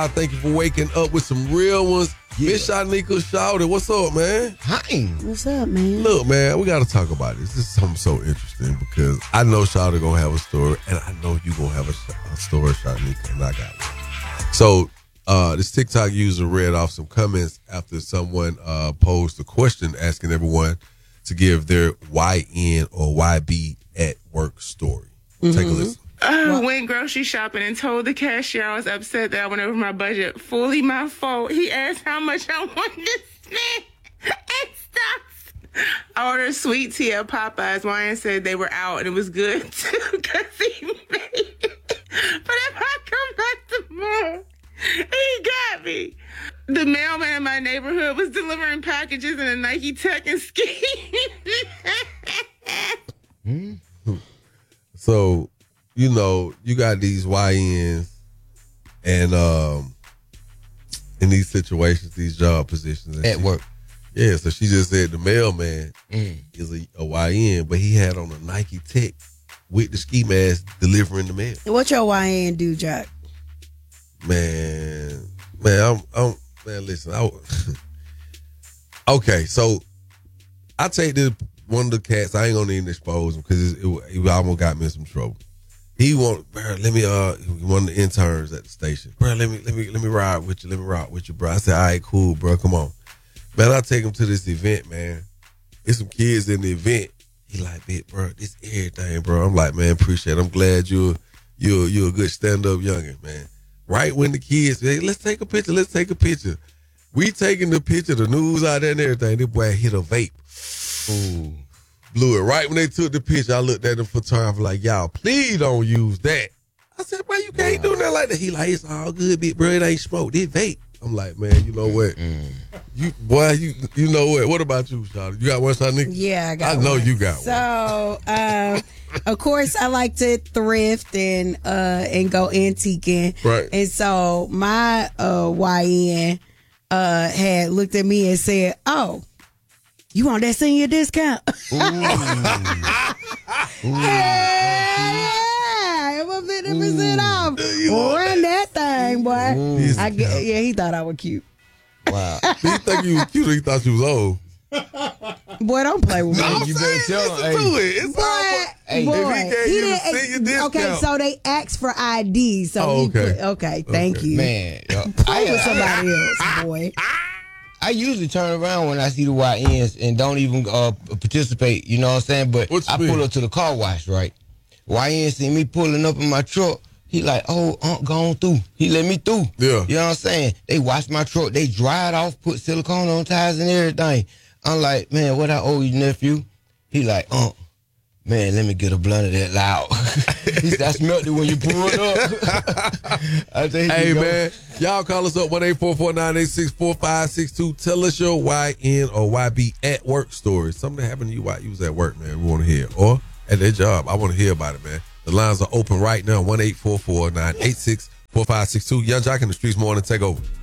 I thank you for waking up with some real ones. Miss Shanika Shawty, what's up, man? Hi. What's up, man? Look, man, we got to talk about this. This is something so interesting because I know Shawty going to have a story, and I know you going to have a story, Shanika, and I got one. So, this TikTok user read off some comments after someone posed a question asking everyone to give their YN or YB at work story. Take a listen. Went grocery shopping and told the cashier I was upset that I went over my budget. Fully my fault. He asked how much I wanted to spend and stuff. I ordered sweet tea at Popeyes. Ryan said they were out and it was good too because he made it. But if I come back tomorrow, he got me. The mailman in my neighborhood was delivering packages in a Nike Tech and Ski. So, you know, you got these YNs and in these situations, these job positions. At work. Yeah, so she just said the mailman is a YN, but he had on a Nike Tech with the ski mask delivering the mail. What your YN do, Jack? Man, listen. Okay, so I take one of the cats. I ain't gonna even expose him because it almost got me in some trouble. He one of the interns at the station. Bro, let me ride with you. Let me rock with you, bro. I said, all right, cool, bro. Come on, man. I take him to this event, man. There's some kids in the event. He like, "Bit, bro, this everything, bro." I'm like, man, appreciate it. I'm glad you're a good stand-up youngin, man. Right when the kids, hey, let's take a picture. We taking the picture, the news out there and everything. This boy hit a vape. Ooh. Blew it. Right when they took the picture, I looked at him for time for like, y'all, please don't use that. I said, bro, you can't do nothing like that. He like, it's all good, bit, bro. It ain't smoke. This vape. I'm like, man, you know what? You know what? What about you, Shawty? You got one, Shanika? Yeah, I got one. I know you got one. So, of course, I like to thrift and go antiquing. Right. And so my YN had looked at me and said, "Oh, you want that senior discount?" I'm 50% off. Run that thing, boy. He thought I was cute. Wow. He think you was cute or he thought you was old? Boy, don't play with me. You better tell him. It's all Hey, boy, if he gave you the senior discount. Okay, so they asked for ID. So thank you. Man, Play with somebody else, boy. I usually turn around when I see the YNs and don't even participate, you know what I'm saying? But I pull up to the car wash, right? YN see me pulling up in my truck. He like, oh, gone through. He let me through. Yeah. You know what I'm saying? They wash my truck. They dry it off, put silicone on tires and everything. I'm like, man, what I owe you, nephew? He like, man, let me get a blunt of that loud. He said, I smelled it when you pull it up. I said, hey, man, y'all call us up 1-844-986-4562. Tell us your YN or YB at work story. Something happened to you while you was at work, man. We want to hear. Or at their job. I want to hear about it, man. The lines are open right now, 1-844-986-4562. Young Jock in the Streets Morning Takeover.